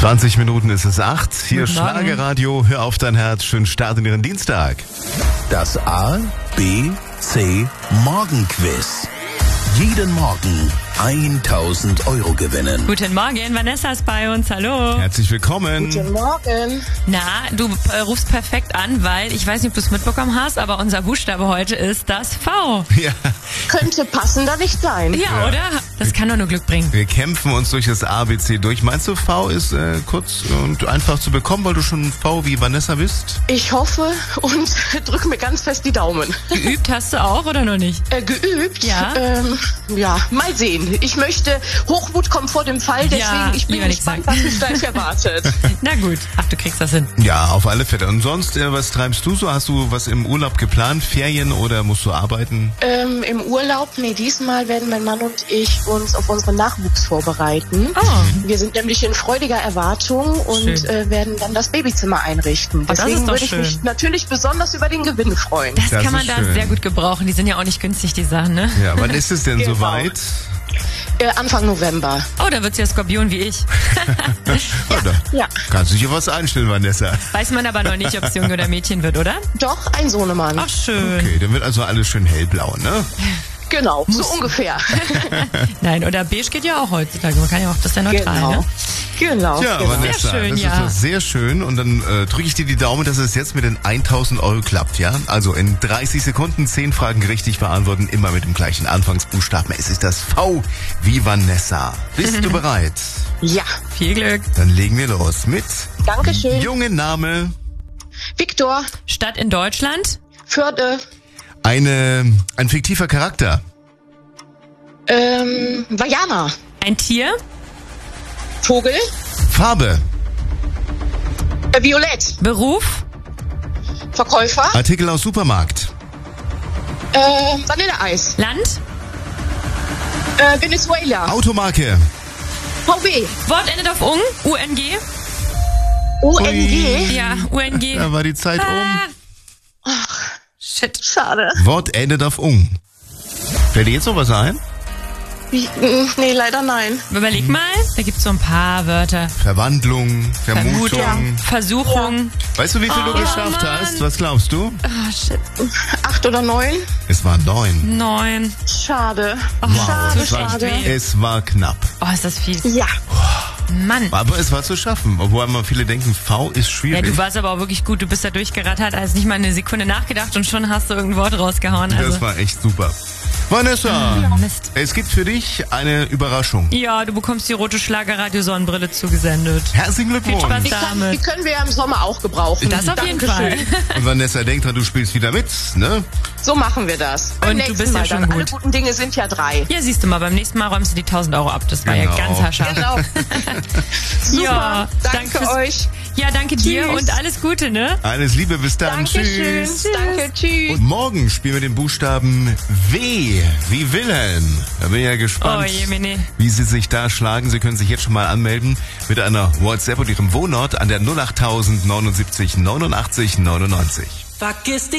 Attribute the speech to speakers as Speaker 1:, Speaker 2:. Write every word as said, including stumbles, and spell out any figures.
Speaker 1: zwanzig Minuten ist es acht. Hier
Speaker 2: Guten Morgen.
Speaker 1: Schlagerradio. Hör auf dein Herz. Schönen Start in Ihren Dienstag.
Speaker 3: Das A, B, C Morgenquiz. Jeden Morgen tausend Euro gewinnen.
Speaker 2: Guten Morgen, Vanessa ist bei uns, hallo.
Speaker 1: Herzlich willkommen.
Speaker 4: Guten Morgen.
Speaker 2: Na, du äh, rufst perfekt an, weil, ich weiß nicht, ob du es mitbekommen hast, aber unser Buchstabe heute ist das V.
Speaker 1: Ja,
Speaker 4: Könnte passender nicht sein.
Speaker 2: Ja,
Speaker 1: Ja.
Speaker 2: oder? Das kann doch nur Glück bringen.
Speaker 1: wir kämpfen uns durch das A B C durch. Meinst du, V ist äh, kurz und einfach zu bekommen, weil du schon V wie Vanessa bist?
Speaker 4: Ich hoffe und drück mir ganz fest die Daumen.
Speaker 2: Geübt hast du auch oder noch nicht?
Speaker 4: Äh, geübt?
Speaker 2: Ja.
Speaker 4: Ähm, ja, mal sehen. Ich möchte, Hochmut kommt vor dem Fall, deswegen
Speaker 2: Ja,
Speaker 4: ich bin
Speaker 2: lieber nicht
Speaker 4: gespannt,
Speaker 2: sagen.
Speaker 4: was mich gleich erwartet.
Speaker 2: Na gut, ach, du kriegst das hin.
Speaker 1: Ja, auf alle Fälle. Und sonst, äh, was treibst du so? Hast du was im Urlaub geplant? Ferien oder musst du arbeiten?
Speaker 4: ähm, Im Urlaub, nee, diesmal werden mein Mann und ich uns auf unseren Nachwuchs vorbereiten.
Speaker 2: Oh.
Speaker 4: Wir sind nämlich in freudiger Erwartung und
Speaker 2: Schön.
Speaker 4: äh, werden dann das Babyzimmer einrichten.
Speaker 2: das ist
Speaker 4: Deswegen
Speaker 2: doch
Speaker 4: würde ich
Speaker 2: schön.
Speaker 4: mich natürlich besonders über den Gewinn freuen.
Speaker 2: Das,
Speaker 1: Das
Speaker 2: kann man
Speaker 1: ist
Speaker 2: da
Speaker 1: schön.
Speaker 2: sehr gut gebrauchen. Die sind ja auch nicht günstig, die Sachen, ne?
Speaker 1: Ja, wann ist es denn
Speaker 4: Genau.
Speaker 1: soweit?
Speaker 4: Äh, Anfang November.
Speaker 2: Oh, da wird's ja Skorpion wie ich.
Speaker 1: Oder?
Speaker 4: Ja.
Speaker 1: Kannst du dich auf was einstellen, Vanessa?
Speaker 2: Weiß man aber noch nicht, ob es Junge oder Mädchen wird, oder?
Speaker 4: Doch, ein Sohnemann.
Speaker 2: Ach, schön.
Speaker 1: Okay, dann wird also alles schön hellblau, ne?
Speaker 4: Genau, so ungefähr.
Speaker 2: Nein, oder beige geht ja auch heutzutage. Man kann ja auch, das ist ja neutral,
Speaker 4: Genau.
Speaker 2: ne?
Speaker 4: Genau.
Speaker 1: Ja,
Speaker 4: genau.
Speaker 1: Vanessa,
Speaker 2: Sehr schön,
Speaker 1: das
Speaker 2: ja.
Speaker 1: ist doch sehr schön. Und dann äh, drücke ich dir die Daumen, dass es jetzt mit den tausend Euro klappt, ja? Also in dreißig Sekunden zehn Fragen richtig beantworten, immer mit dem gleichen Anfangsbuchstaben. Es ist das V wie Vanessa. Bist du bereit?
Speaker 4: Ja,
Speaker 2: Viel Glück.
Speaker 1: Dann legen wir los mit
Speaker 4: Dankeschön.
Speaker 1: Junge Name,
Speaker 4: Viktor,
Speaker 2: Stadt in Deutschland?
Speaker 4: Förde,
Speaker 1: eine, ein fiktiver Charakter,
Speaker 4: ähm, Vajana,
Speaker 2: Ein Tier?
Speaker 4: Vogel,
Speaker 1: Farbe,
Speaker 4: äh, Violett,
Speaker 2: Beruf?
Speaker 4: Verkäufer,
Speaker 1: Artikel aus Supermarkt,
Speaker 4: äh, Vanilleeis,
Speaker 2: Land?
Speaker 4: äh, Venezuela,
Speaker 1: Automarke,
Speaker 4: V W,
Speaker 2: Wort endet auf ung? U N G?
Speaker 4: O N G.
Speaker 2: Ja, U N G.
Speaker 1: da war die Zeit um.
Speaker 2: Ah. Shit.
Speaker 4: Schade.
Speaker 1: Wort endet auf ung. Fällt dir jetzt noch was ein?
Speaker 4: Wie, mm, nee, leider nein.
Speaker 2: Überleg mal, da gibt's so ein paar Wörter.
Speaker 1: Verwandlung, Vermutung.
Speaker 2: Vermutung, Versuchung.
Speaker 1: Weißt du, wie viel
Speaker 2: Oh,
Speaker 1: du geschafft
Speaker 2: Mann.
Speaker 1: hast? Was glaubst du?
Speaker 2: Ah, shit.
Speaker 4: Acht oder neun?
Speaker 1: Es waren neun.
Speaker 2: Neun.
Speaker 4: Schade.
Speaker 1: Wow,
Speaker 4: Schade,
Speaker 1: es war,
Speaker 4: schade.
Speaker 2: weh.
Speaker 1: es war knapp.
Speaker 2: Oh, ist das fies.
Speaker 4: Ja.
Speaker 2: Mann.
Speaker 1: Aber es war zu schaffen. Obwohl immer viele denken, V ist
Speaker 2: Ja,
Speaker 1: schwierig.
Speaker 2: du warst aber auch wirklich gut. Du bist da durchgerattert, hast nicht mal eine Sekunde nachgedacht und schon hast du irgendein Wort rausgehauen. Also.
Speaker 1: Das war echt super. Vanessa,
Speaker 2: Mist.
Speaker 1: es gibt für dich eine Überraschung.
Speaker 2: Ja, du bekommst die rote Schlagerradio-Sonnenbrille zugesendet.
Speaker 1: Herzlichen Glückwunsch.
Speaker 2: Spaß.
Speaker 4: Die, kann,
Speaker 2: Damit.
Speaker 4: die können wir ja im Sommer auch gebrauchen.
Speaker 2: Das auf jeden Fall.
Speaker 4: Dankeschön.
Speaker 1: Und Vanessa, denk dran, du spielst wieder mit, ne?
Speaker 4: So machen wir das. Beim
Speaker 2: Und du
Speaker 4: nächsten
Speaker 2: bist ja
Speaker 4: Mal
Speaker 2: schon
Speaker 4: dann.
Speaker 2: gut.
Speaker 4: Alle guten Dinge sind ja drei.
Speaker 2: Ja, siehst du mal, beim nächsten Mal räumst du die tausend Euro ab. Das war
Speaker 1: Genau.
Speaker 2: ja ganz haarscharf.
Speaker 4: Genau. Super.
Speaker 2: Ja,
Speaker 4: danke
Speaker 2: danke fürs-
Speaker 4: euch.
Speaker 2: Ja, danke dir
Speaker 4: Tschüss.
Speaker 2: und alles Gute, ne?
Speaker 1: Alles Liebe, bis dann.
Speaker 4: Dankeschön.
Speaker 1: Tschüss.
Speaker 4: Danke, tschüss.
Speaker 1: Und morgen spielen wir den Buchstaben W wie Wilhelm. Da bin ich ja gespannt,
Speaker 2: Oh je, Mene.
Speaker 1: wie Sie sich da schlagen. Sie können sich jetzt schon mal anmelden mit einer WhatsApp und Ihrem Wohnort an der null acht null null neunundsiebzig neunundachtzig neunundneunzig.
Speaker 5: Vergiss die